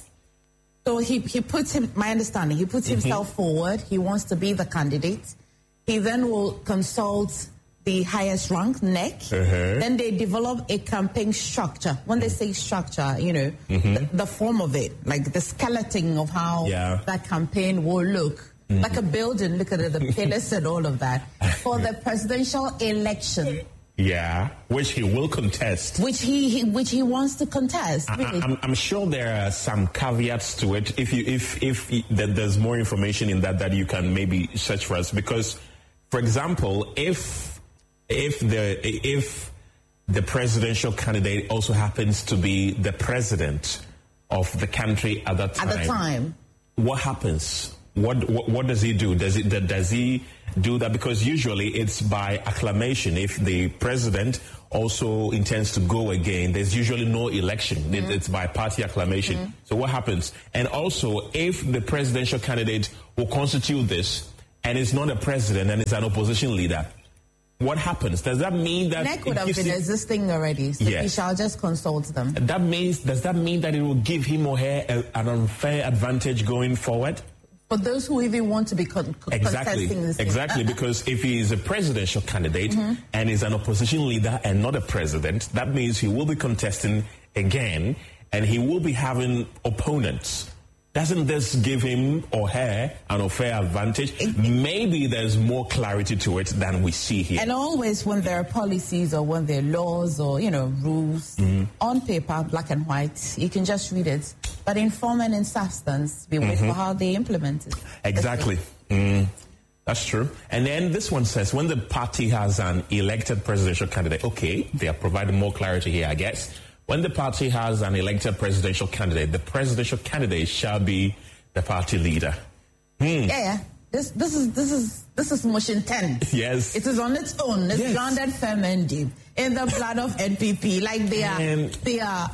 So he, he puts him, my understanding, he puts himself mm-hmm. forward. He wants to be the candidate. He then will consult the highest rank, N E C. Uh-huh. Then they develop a campaign structure. When they say structure, you know, mm-hmm. the, the form of it, like the skeleton of how yeah. that campaign will look. Mm-hmm. Like a building, look at it, the pillars and all of that. For the presidential election. Yeah, which he will contest. Which he, he which he wants to contest. I, really. I'm, I'm sure there are some caveats to it. If you if if there's more information in that that you can maybe search for us, because, for example, if if the if the presidential candidate also happens to be the president of the country at that time, at the time, what happens? What, what what does he do? Does it does he do that? Because usually it's by acclamation. If the president also intends to go again, there's usually no election. Mm-hmm. It's by party acclamation. Mm-hmm. So what happens? And also, if the presidential candidate will constitute this and is not a president and is an opposition leader, what happens? Does that mean that N E C would have been it, existing already? So yes. he shall just consult them. That means does that mean that it will give him or her a, an unfair advantage going forward? For those who even want to be con- exactly, contesting this exactly, thing. because if he is a presidential candidate mm-hmm. and is an opposition leader and not a president, that means he will be contesting again, and he will be having opponents. Doesn't this give him or her an unfair advantage? It, Maybe there's more clarity to it than we see here. And always when there are policies or when there are laws or, you know, rules mm-hmm. on paper, black and white, you can just read it. But in form and in substance, we wait mm-hmm. for how they implement it. Exactly. Mm, that's true. And then this one says, when the party has an elected presidential candidate, okay, they are providing more clarity here, I guess. When the party has an elected presidential candidate, the presidential candidate shall be the party leader. Hmm. Yeah, yeah. This, this is this is this is motion ten. Yes. It is on its own. It's yes. grounded firm and deep in the blood of N P P. Like they are, and they are.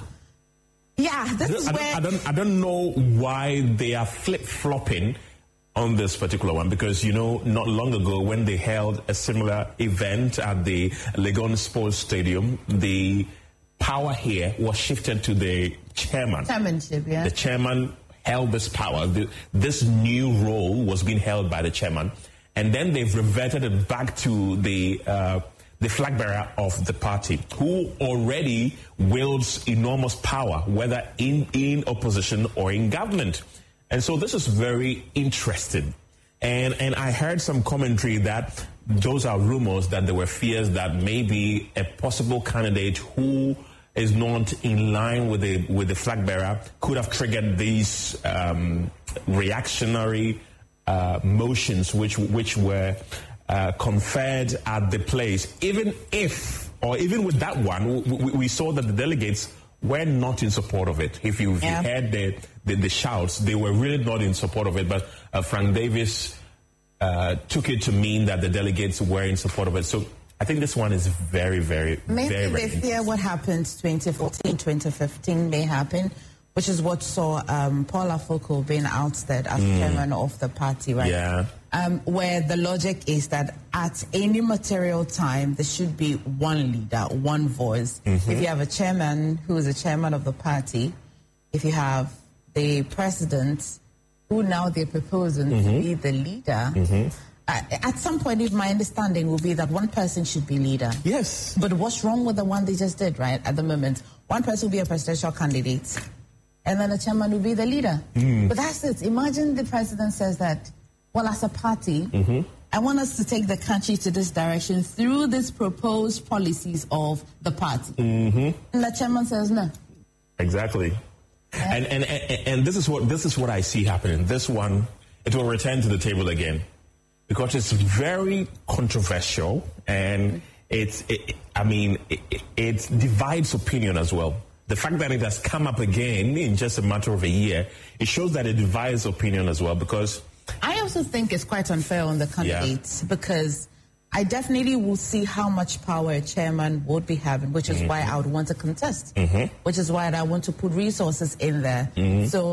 Yeah, this is I where don't, I don't I don't know why they are flip flopping on this particular one, because, you know, not long ago when they held a similar event at the Legon Sports Stadium, the power here was shifted to the chairman. Chairmanship, yeah. The chairman held this power. The, this new role was being held by the chairman. And then they've reverted it back to the uh, the flag bearer of the party, who already wields enormous power, whether in, in opposition or in government. And so this is very interesting. And, and I heard some commentary that those are rumors, that there were fears that maybe a possible candidate who is not in line with the with the flag bearer could have triggered these um, reactionary uh, motions, which which were uh, conferred at the place. Even if, or even with that one, we, we saw that the delegates were not in support of it. If you yeah. heard the, the the shouts, they were really not in support of it. But uh, Frank Davis uh, took it to mean that the delegates were in support of it. So I think this one is very, very, Maybe very, they very fear what happened twenty fourteen, twenty fifteen may happen, which is what saw um, Paul Afoko being ousted as mm. chairman of the party, right? Yeah. Um, where the logic is that at any material time, there should be one leader, one voice. Mm-hmm. If you have a chairman who is a chairman of the party, if you have the president, who now they're proposing mm-hmm. to be the leader, mm-hmm. uh, at some point, if my understanding will be that one person should be leader. Yes. But what's wrong with the one they just did, right, at the moment? One person will be a presidential candidate, and then the chairman will be the leader. Mm. But that's it. Imagine the president says that, well, as a party, mm-hmm. I want us to take the country to this direction through these proposed policies of the party. Mm-hmm. And the chairman says no. Exactly. Yeah. And, and and and this is what this is what I see happening. This one, it will return to the table again, because it's very controversial, and it's it, I mean it, it divides opinion as well. The fact that it has come up again in just a matter of a year, it shows that it divides opinion as well, because I also think it's quite unfair on the candidates, yeah. because I definitely will see how much power a chairman would be having, which is mm-hmm. why I would want to contest, mm-hmm. which is why I want to put resources in there. Mm-hmm. So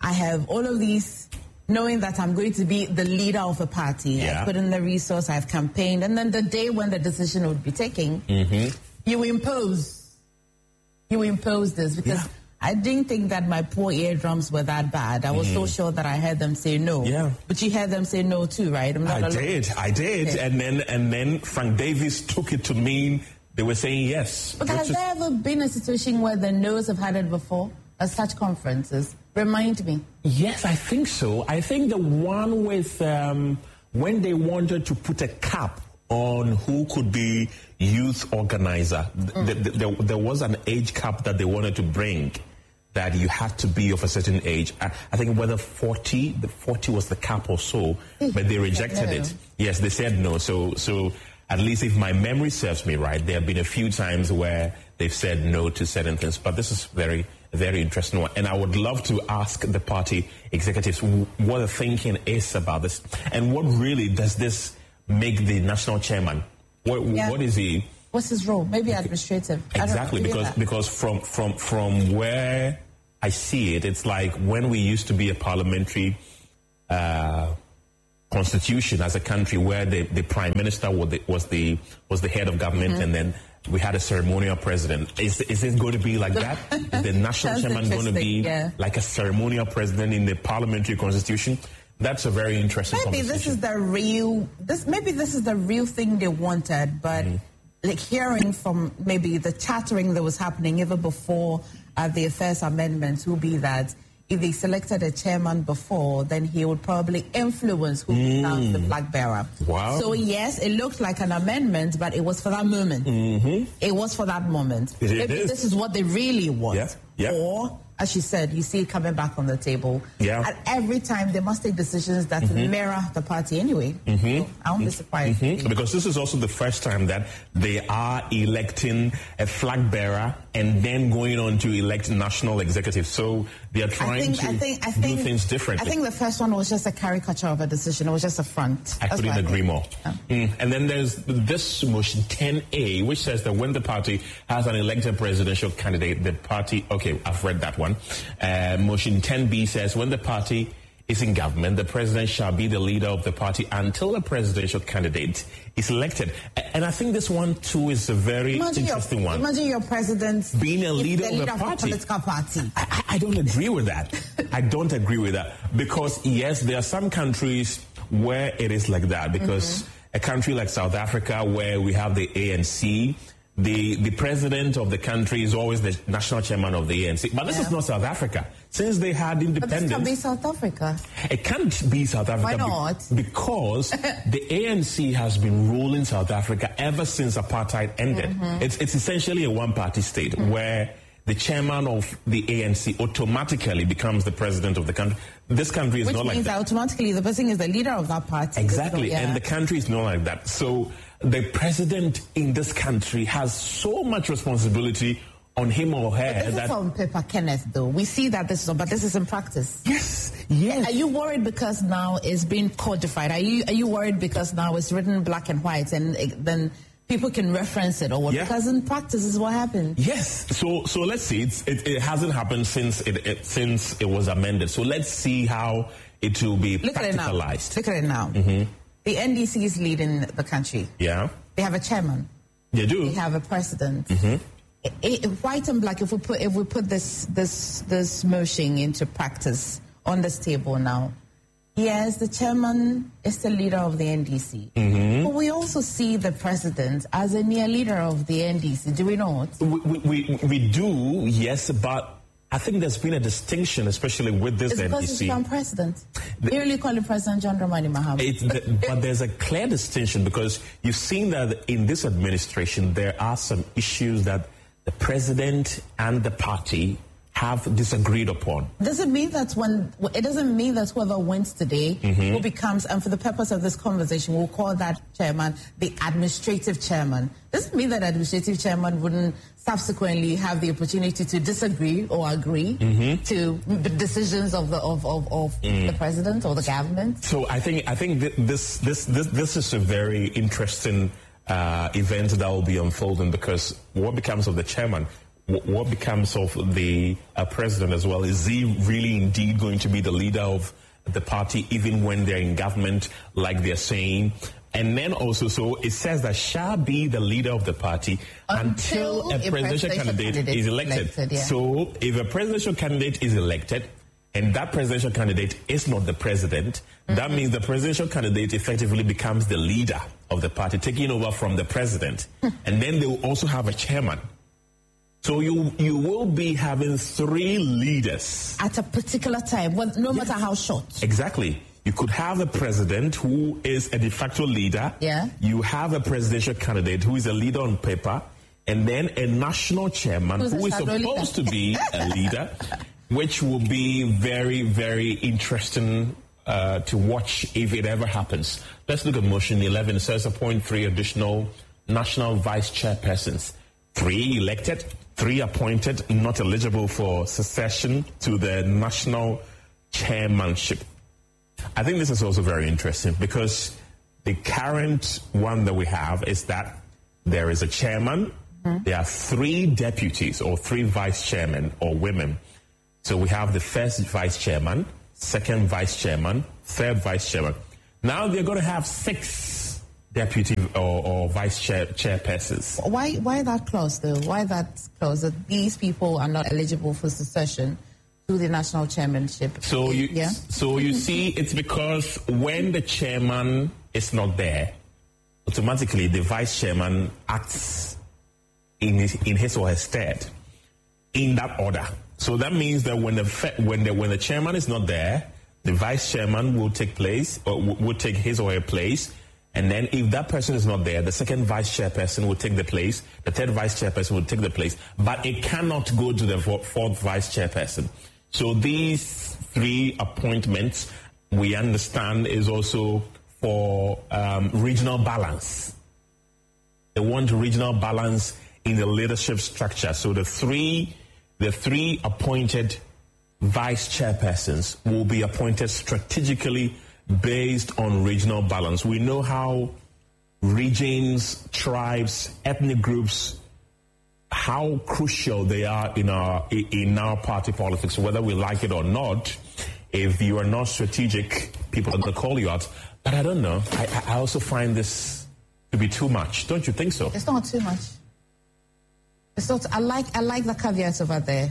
I have all of these, knowing that I'm going to be the leader of a party. Yeah. I put in the resource, I've campaigned, and then the day when the decision would be taken, Mm-hmm. you impose, you impose this because Yeah. I didn't think that my poor eardrums were that bad. I was so sure that I heard them say no. Yeah. But you heard them say no too, right? I'm not I alone. did, I did, Okay. and then and then Frank Davis took it to mean they were saying yes. But which has is- there ever been a situation where the no's have had it before at such conferences? Remind me. Yes, I think so. I think the one with um, when they wanted to put a cap on who could be youth organizer. Mm. Th- th- there, there was an age cap that they wanted to bring, that you had to be of a certain age. I, I think whether forty, the forty was the cap or so, but they rejected no. it. Yes, they said no. So, so at least if my memory serves me right, there have been a few times where they've said no to certain things. But this is very, very interesting one. And I would love to ask the party executives what the thinking is about this. And what really does this make the national chairman? What, Yeah. what is he? What's his role? Maybe administrative. I don't know. Exactly, Do you because hear that? because from from from where I see it, it's like when we used to be a parliamentary uh, constitution as a country, where the, the prime minister was the, was the was the head of government, Mm-hmm. and then we had a ceremonial president. Is is it going to be like that? Is the national That's chairman going to be interesting, yeah. like a ceremonial president in the parliamentary constitution? That's a very interesting Maybe this conversation. is the real. This maybe this is the real thing they wanted, but like hearing from maybe the chattering that was happening even before uh, the affairs amendments will be that if they selected a chairman before, then he would probably influence who becomes the flag bearer. Wow. So yes, it looked like an amendment, but it was for that moment. Mm-hmm. It was for that moment. It- it maybe is. this is what they really want. Yeah, yeah. Or, as you said, you see it coming back on the table. Yeah. And every time they must take decisions that Mm-hmm. mirror the party anyway. So I won't be surprised. Mhm. Because this is also the first time that they are electing a flag bearer and then going on to elect national executives. So they are I trying think, to I think, I do think, things differently. I think the first one was just a caricature of a decision. It was just a front. I That's couldn't what agree think. more. Yeah. Mm. And then there's this motion ten A, which says that when the party has an elected presidential candidate, the party, okay, I've read that one. Uh, motion ten B says when the party is in government, the president shall be the leader of the party until a presidential candidate is elected. A- And I think this one, too, is a very Imagine interesting your, one. Imagine your president Being a is leader the of the leader of a party. political party. I, I- I don't agree with that. I don't agree with that. Because, yes, there are some countries where it is like that. Because a country like South Africa, where we have the A N C, the, the president of the country is always the national chairman of the A N C. But this Yeah. is not South Africa. Since they had But this independence, can be South Africa. it can't be South Africa. Why be- not? because the A N C has been ruling South Africa ever since apartheid ended. Mm-hmm. It's, it's essentially a one-party state where the chairman of the A N C automatically becomes the president of the country. This country is Which not like means that. that automatically the person is the leader of that party. Exactly, Yeah. and the country is not like that. So the president in this country has so much responsibility on him or her This that is on paper, Kenneth, though. We see that this is, but this is in practice. yes, yes. Are you worried because now it's being codified? Are you are you worried because now it's written black and white and it, then people can reference it or what? Yeah. Because in practice is what happened. Yes. So so let's see. It's, it it hasn't happened since it, it since it was amended. So let's see how it will be Look at it now. practicalized. Look at it now. The N D C is leading the country. Yeah, They have a chairman. they do. They have a president. I- I- white and black. If we put if we put this this this motion into practice on this table now, yes, the chairman is the leader of the N D C. But we also see the president as a near leader of the N D C. Do we not? We, we, we, we do, yes, but I think there's been a distinction, especially with this It's N D because he's C. become president. You really call him President John Dramani Mahama. It's the, but there's a clear distinction because you've seen that in this administration there are some issues that the president and the party have disagreed upon. Doesn't mean that when it doesn't mean that whoever wins today who becomes, and for the purpose of this conversation, we'll call that chairman the administrative chairman. Doesn't mean that administrative chairman wouldn't subsequently have the opportunity to disagree or agree to the decisions of the of, of, of the president or the government. So I think I think thi- this this this this is a very interesting uh, event that will be unfolding because what becomes of the chairman? what becomes of the uh, president as well? Is he really indeed going to be the leader of the party even when they're in government, like they're saying? And then also, so it says that shall be the leader of the party until, until a, a presidential, presidential candidate, candidate is elected. elected yeah. So if a presidential candidate is elected and that presidential candidate is not the president, mm-hmm. that means the presidential candidate effectively becomes the leader of the party, taking over from the president. And then they will also have a chairman. So you you will be having three leaders. At a particular time, well, no matter yeah. how short. Exactly. You could have a president who is a de facto leader. Yeah. You have a presidential candidate who is a leader on paper. And then a national chairman Who's who is supposed leader? to be a leader, which will be very, very interesting uh, to watch if it ever happens. Let's look at motion eleven. It says appoint three additional national vice chairpersons. Three elected, three appointed, not eligible for succession to the national chairmanship. I think this is also very interesting because the current one that we have is that there is a chairman, mm-hmm. there are three deputies or three vice chairmen or women. So we have the first vice chairman, second vice chairman, third vice chairman. Now they're going to have six deputy or, or vice chair chairpersons. Why why that clause though? Why that clause that these people are not eligible for succession to the national chairmanship? So you yeah? so you see, it's because when the chairman is not there, automatically the vice chairman acts in his, in his or her stead in that order. So that means that when the when the when the chairman is not there, the vice chairman will take place or will take his or her place. And then if that person is not there, the second vice chairperson will take the place, the third vice chairperson will take the place, but it cannot go to the fourth vice chairperson. So these three appointments, we understand, is also for um, regional balance. They want regional balance in the leadership structure. So the three, the three appointed vice chairpersons will be appointed strategically based on regional balance. We know how regions, tribes, ethnic groups, how crucial they are in our in our party politics, whether we like it or not. If you are not strategic, people are going to call you out. But I don't know. I, I also find this to be too much. Don't you think so? It's not too much. It's not. I like I like the caveats over there.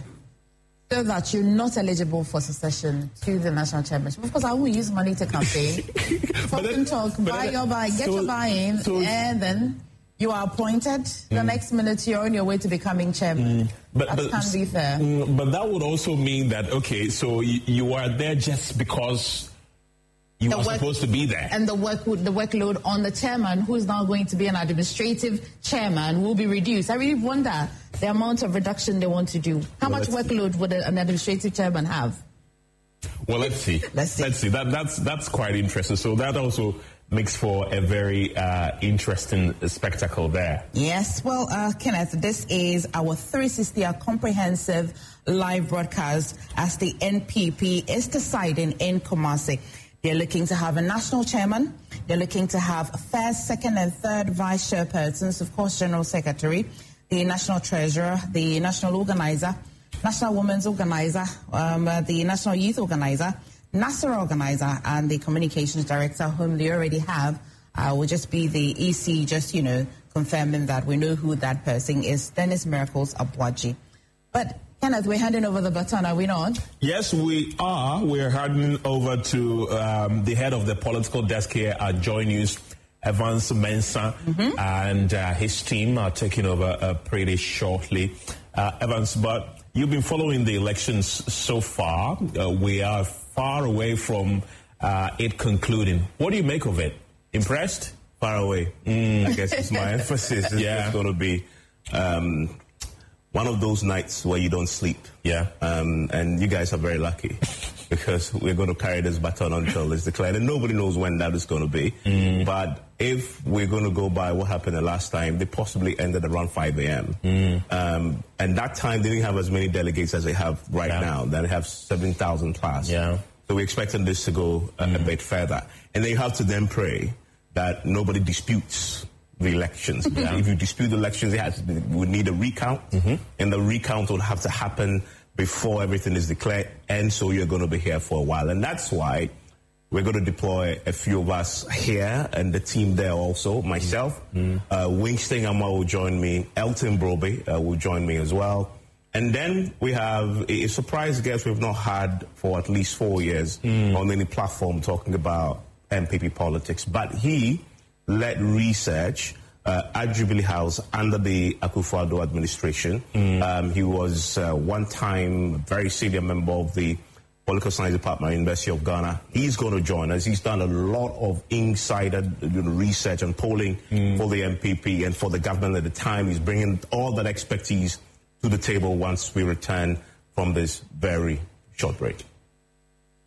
So that you're not eligible for succession to the national chairmanship. Of course, I will use money to campaign. Talk then, and talk, buy your buy, get so, your buy-in, so, and then you are appointed. Mm. The next minute, you're on your way to becoming chairman. Mm. But, that but, can't be fair. Mm, but that would also mean that, okay, so you, you are there just because you the are work, supposed to be there. And the work the workload on the chairman, who is now going to be an administrative chairman, will be reduced. I really wonder the amount of reduction they want to do. How well, much workload would an administrative chairman have? Well, let's see. let's see. Let's see. That, that's, that's quite interesting. So that also makes for a very uh, interesting spectacle there. Yes. Well, uh, Kenneth, this is our three sixty, our comprehensive live broadcast as the N P P is deciding in Kumasi. They're looking to have a national chairman. They're looking to have a first, second, and third vice chairpersons, of course, general secretary, the national treasurer, the national organizer, national women's organizer, um, uh, the national youth organizer, NASRA organizer, and the communications director, whom they already have, uh, will just be the E C, just, you know, confirming that we know who that person is. Dennis Miracles Abuaji. But Kenneth, we're handing over the baton, are we not? Yes, we are. We're handing over to um, the head of the political desk here at Joy News, Evans Mensah, mm-hmm. and uh, his team are taking over uh, pretty shortly. Uh, Evans, but you've been following the elections so far. Uh, we are far away from uh, it concluding. What do you make of it? Impressed? Far away. Mm. I guess it's my emphasis. It's yeah. going to be... Um, one of those nights where you don't sleep. Yeah. Um, and you guys are very lucky because we're going to carry this baton until it's declared. And nobody knows when that is going to be. Mm. But if we're going to go by what happened the last time, they possibly ended around five a.m. Mm. Um, and that time they didn't have as many delegates as they have right yeah. now. They have seven thousand plus. Yeah. So we're expecting this to go a, mm. a bit further. And then you have to then pray that nobody disputes the elections. Yeah. If you dispute the elections, it has, we would need a recount, mm-hmm. and the recount would have to happen before everything is declared, and so you're going to be here for a while. And that's why we're going to deploy a few of us here and the team there also. Myself, mm-hmm. uh, Winston Amma will join me, Elton Broby uh, will join me as well. And then we have a surprise guest we've not had for at least four years mm. on any platform talking about M P P politics. But he led research uh, at Jubilee House under the Akufo-Addo administration. Mm. Um, he was uh, one time very senior member of the Political Science Department at University of Ghana. He's going to join us. He's done a lot of insider you know, research and polling mm. for the M P P and for the government at the time. He's bringing all that expertise to the table once we return from this very short break.